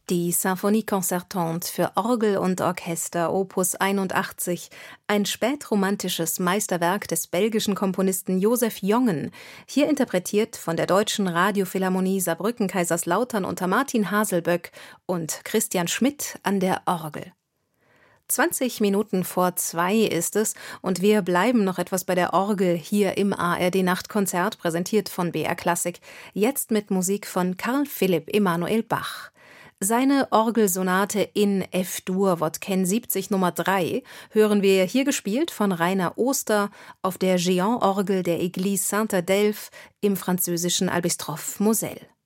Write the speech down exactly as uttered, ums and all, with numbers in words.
Die Symphonie concertante für Orgel und Orchester Opus einundachtzig, ein spätromantisches Meisterwerk des belgischen Komponisten Joseph Jongen, hier interpretiert von der Deutschen Radiophilharmonie Saarbrücken-Kaiserslautern unter Martin Haselböck und Christian Schmidt an der Orgel. zwanzig Minuten vor zwei ist es und wir bleiben noch etwas bei der Orgel hier im A R D-Nachtkonzert, präsentiert von B R Klassik, jetzt mit Musik von Carl Philipp Emanuel Bach. Seine Orgelsonate in F-Dur Wodken siebzig Nummer drei hören wir hier gespielt von Rainer Oster auf der Géant-Orgel der Église Saint-Adolphe im französischen Albistroff Moselle.